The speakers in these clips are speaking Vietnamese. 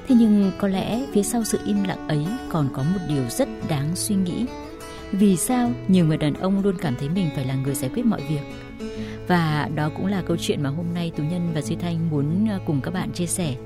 Thế nhưng có lẽ phía sau sự im lặng ấy còn có một điều rất đáng suy nghĩ. Vì sao nhiều người đàn ông luôn cảm thấy mình phải là người giải quyết mọi việc? Và đó cũng là câu chuyện mà hôm nay Tú Nhân và Duy Thanh muốn cùng các bạn chia sẻ.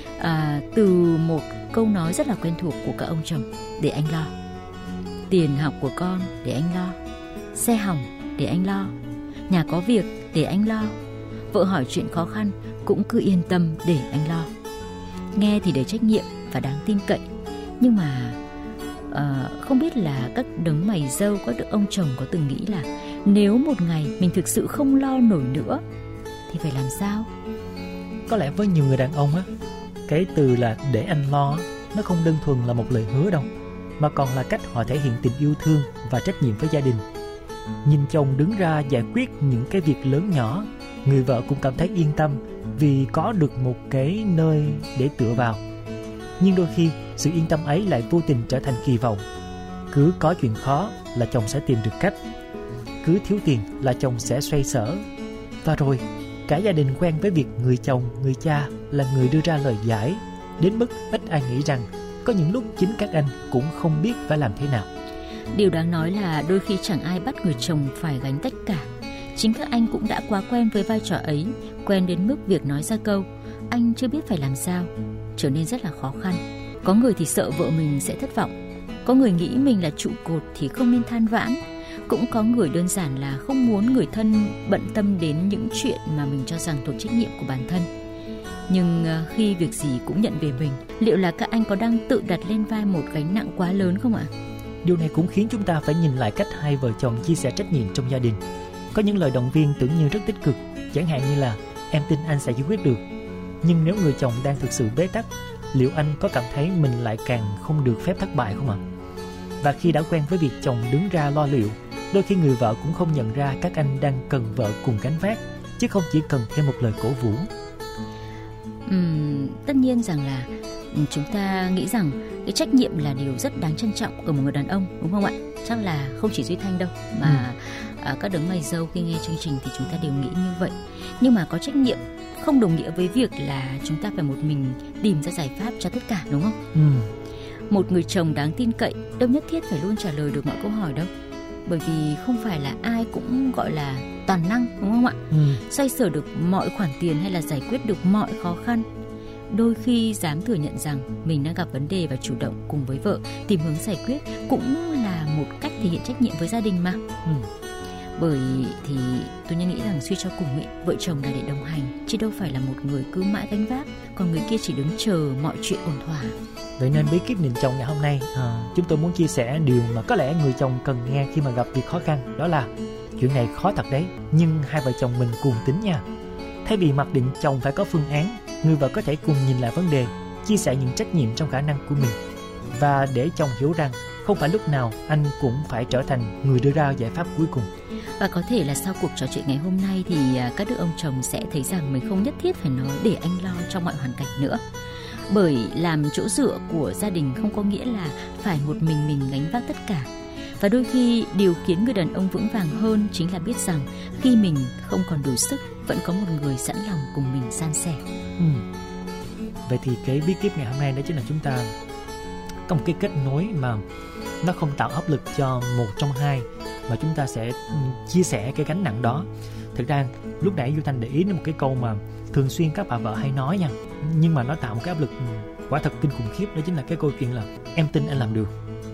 Từ một câu nói rất là quen thuộc của các ông chồng: để anh lo. Tiền học của con để anh lo. Xe hỏng để anh lo. Nhà có việc để anh lo. Vợ hỏi chuyện khó khăn cũng cứ yên tâm để anh lo. Nghe thì đầy trách nhiệm và đáng tin cậy, nhưng mà không biết là các đấng mày râu, các ông chồng có từng nghĩ là nếu một ngày mình thực sự không lo nổi nữa thì phải làm sao? Có lẽ với nhiều người đàn ông á, cái từ là để anh lo nó không đơn thuần là một lời hứa đâu, mà còn là cách họ thể hiện tình yêu thương và trách nhiệm với gia đình. Nhìn chồng đứng ra giải quyết những cái việc lớn nhỏ, người vợ cũng cảm thấy yên tâm vì có được một cái nơi để tựa vào. Nhưng đôi khi sự yên tâm ấy lại vô tình trở thành kỳ vọng. Cứ có chuyện khó là chồng sẽ tìm được cách, cứ thiếu tiền là chồng sẽ xoay sở. Và rồi cả gia đình quen với việc người chồng, người cha là người đưa ra lời giải, đến mức ít ai nghĩ rằng có những lúc chính các anh cũng không biết phải làm thế nào. Điều đáng nói là đôi khi chẳng ai bắt người chồng phải gánh tất cả. Chính các anh cũng đã quá quen với vai trò ấy, quen đến mức việc nói ra câu anh chưa biết phải làm sao trở nên rất là khó khăn. Có người thì sợ vợ mình sẽ thất vọng, có người nghĩ mình là trụ cột thì không nên than vãn, cũng có người đơn giản là không muốn người thân bận tâm đến những chuyện mà mình cho rằng thuộc trách nhiệm của bản thân. Nhưng khi việc gì cũng nhận về mình, liệu là các anh có đang tự đặt lên vai một gánh nặng quá lớn không ạ? Điều này cũng khiến chúng ta phải nhìn lại cách hai vợ chồng chia sẻ trách nhiệm trong gia đình. Có những lời động viên tưởng như rất tích cực, chẳng hạn như là em tin anh sẽ giải quyết được. Nhưng nếu người chồng đang thực sự bế tắc, liệu anh có cảm thấy mình lại càng không được phép thất bại không ạ? Và khi đã quen với việc chồng đứng ra lo liệu, đôi khi người vợ cũng không nhận ra các anh đang cần vợ cùng gánh vác, chứ không chỉ cần thêm một lời cổ vũ. Tất nhiên rằng là chúng ta nghĩ rằng cái trách nhiệm là điều rất đáng trân trọng ở một người đàn ông, đúng không ạ? Chắc là không chỉ Duy Thanh đâu, mà các đấng mày râu khi nghe chương trình thì chúng ta đều nghĩ như vậy. Nhưng mà có trách nhiệm không đồng nghĩa với việc là chúng ta phải một mình tìm ra giải pháp cho tất cả, đúng không? Một người chồng đáng tin cậy đâu nhất thiết phải luôn trả lời được mọi câu hỏi đâu. Bởi vì không phải là ai cũng gọi là toàn năng, đúng không ạ? Xoay sở được mọi khoản tiền hay là giải quyết được mọi khó khăn. Đôi khi dám thừa nhận rằng mình đang gặp vấn đề và chủ động cùng với vợ tìm hướng giải quyết cũng là một cách thể hiện trách nhiệm với gia đình mà. Bởi thì tôi nghĩ rằng suy cho cùng ấy, vợ chồng là để đồng hành, chứ đâu phải là một người cứ mãi gánh vác, còn người kia chỉ đứng chờ mọi chuyện ổn thỏa. Vậy nên bí kíp nhìn chồng ngày hôm nay, chúng tôi muốn chia sẻ điều mà có lẽ người chồng cần nghe khi mà gặp việc khó khăn. Đó là chuyện này khó thật đấy, nhưng hai vợ chồng mình cùng tính nha. Thay vì mặc định chồng phải có phương án, người vợ có thể cùng nhìn lại vấn đề, chia sẻ những trách nhiệm trong khả năng của mình, và để chồng hiểu rằng không phải lúc nào anh cũng phải trở thành người đưa ra giải pháp cuối cùng. Và có thể là sau cuộc trò chuyện ngày hôm nay thì các đứa ông chồng sẽ thấy rằng mình không nhất thiết phải nói để anh lo trong mọi hoàn cảnh nữa. Bởi làm chỗ dựa của gia đình không có nghĩa là phải một mình gánh vác tất cả. Và đôi khi điều khiến người đàn ông vững vàng hơn chính là biết rằng khi mình không còn đủ sức, vẫn có một người sẵn lòng cùng mình san sẻ. Vậy thì cái bí kíp ngày hôm nay đó chính là chúng ta có một cái kết nối mà nó không tạo áp lực cho một trong hai, mà chúng ta sẽ chia sẻ cái gánh nặng đó. Thực ra lúc nãy Du Thanh để ý đến một cái câu mà thường xuyên các bà vợ hay nói nha, nhưng mà nó tạo một cái áp lực quả thật kinh khủng khiếp, đó chính là cái câu chuyện là em tin anh làm được.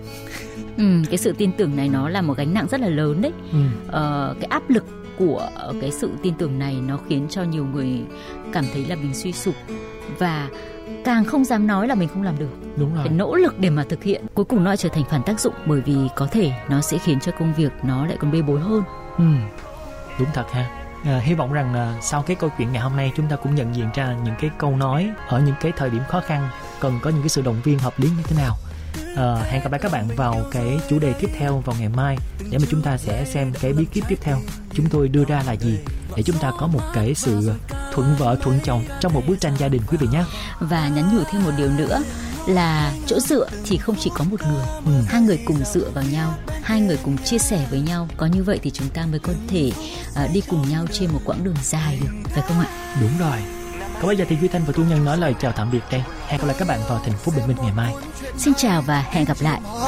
Cái sự tin tưởng này nó là một gánh nặng rất là lớn đấy. Cái áp lực của cái sự tin tưởng này nó khiến cho nhiều người cảm thấy là mình suy sụp và càng không dám nói là mình không làm được. Đúng rồi. Phải nỗ lực để mà thực hiện. Cuối cùng nó trở thành phản tác dụng, bởi vì có thể nó sẽ khiến cho công việc nó lại còn bê bối hơn. Đúng thật ha. Hy vọng rằng sau cái câu chuyện ngày hôm nay chúng ta cũng nhận diện ra những cái câu nói ở những cái thời điểm khó khăn cần có những cái sự động viên hợp lý như thế nào. Hẹn gặp lại các bạn vào cái chủ đề tiếp theo vào ngày mai, để mà chúng ta sẽ xem cái bí kíp tiếp theo chúng tôi đưa ra là gì, để chúng ta có một cái sự thuận vợ thuận chồng trong một bức tranh gia đình quý vị nhé. Và nhắn nhủ thêm một điều nữa là chỗ dựa thì không chỉ có một người, hai người cùng dựa vào nhau, hai người cùng chia sẻ với nhau. Có như vậy thì chúng ta mới có thể đi cùng nhau trên một quãng đường dài được, phải không ạ? Đúng rồi. Còn bây giờ thì Duy Thanh và Thu Nhân nói lời chào tạm biệt đây. Hẹn gặp lại các bạn vào thành phố Bình Minh ngày mai. Xin chào và hẹn gặp lại.